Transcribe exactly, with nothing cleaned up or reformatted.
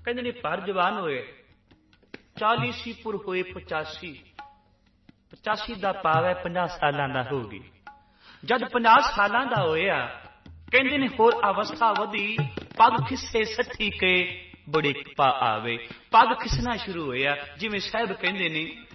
ਕਹਿੰਦੇ ਨੇ ਪਰ ਜਵਾਨ ਹੋਏ, ਚਾਲੀ ਸੀ ਪੁਰ ਹੋਏ ਪਚਾਸੀ, ਪਚਾਸੀ ਦਾ ਭਾਵ ਹੈ ਪੰਜਾਹ ਸਾਲਾਂ ਦਾ ਹੋ ਗਈ। ਜਦ ਪੰਜਾਹ ਸਾਲਾਂ ਦਾ ਹੋਇਆ, ਕਹਿੰਦੇ ਨੇ ਹੋਰ ਅਵਸਥਾ ਵਧੀ, ਪੱਗ ਖਿੱਸੇ ਸੱਠੀ ਕੇ ਬੜੇ ਪਾ ਆਵੇ। ਪੱਗ ਖਿਸਣਾ ਸ਼ੁਰੂ ਹੋਇਆ, ਜਿਵੇਂ ਸਾਹਿਬ ਕਹਿੰਦੇ ਨੇ